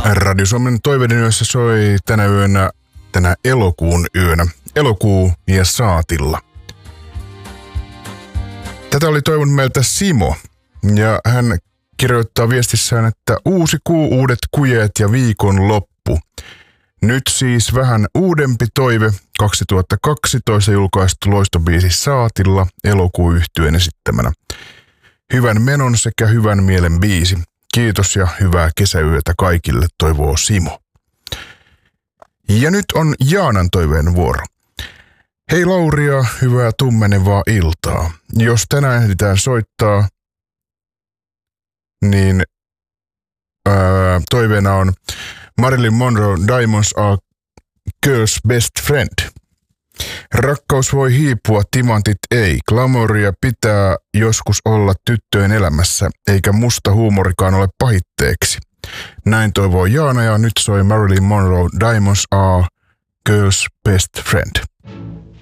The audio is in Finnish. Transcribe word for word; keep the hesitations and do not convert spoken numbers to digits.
Radio Suomen toiveiden yössä soi tänä yönä, tänä elokuun yönä, elokuu ja saatilla. Tätä oli toivonut meiltä Simo, ja hän kirjoittaa viestissään, että uusi kuu, uudet kujeet ja viikon loppu. Nyt siis vähän uudempi toive, kaksituhattakaksitoista julkaistu loistobiisi Saatilla elokuu-yhtyeen esittämänä. Hyvän menon sekä hyvän mielen biisi. Kiitos ja hyvää kesäyötä kaikille, toivoo Simo. Ja nyt on Jaanan toiveen vuoro. Hei Lauria, hyvää tummenevaa iltaa. Jos tänään ehditään soittaa, niin ää, toiveena on Marilyn Monroe, Diamonds Are Girl's Best Friend. Rakkaus voi hiipua, timantit ei. Glamouria pitää joskus olla tyttöjen elämässä, eikä musta huumorikaan ole pahitteeksi. Näin toivoo Jaana ja nyt soi Marilyn Monroe, Diamonds Are Girl's Best Friend.